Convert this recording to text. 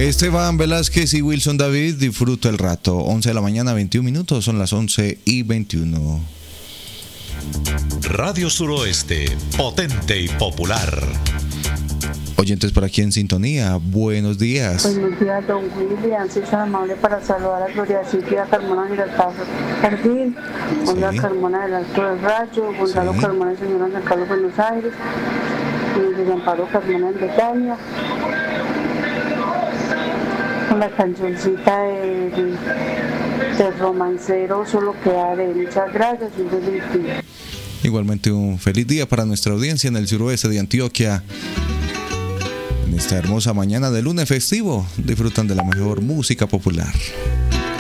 Esteban Velázquez y Wilson David, disfruta el rato. 11 de la mañana, 21 minutos, son las 11:21. Radio Suroeste, potente y popular. Oyentes por aquí en sintonía, buenos días. Buenos días, don William. Soy tan amable para saludar a Gloriacita y a Carmona Giraltazo Jardín, Olga Carmona del Alto del Rayo, Gonzalo Carmona, señora San Carlos, Buenos Aires, y de Amparo Carmona en Betania, con la cancioncita de romancero, Solo quedaré. Muchas gracias y un feliz día. Igualmente un feliz día para nuestra audiencia en el suroeste de Antioquia. En esta hermosa mañana de lunes festivo, disfrutan de la mejor música popular.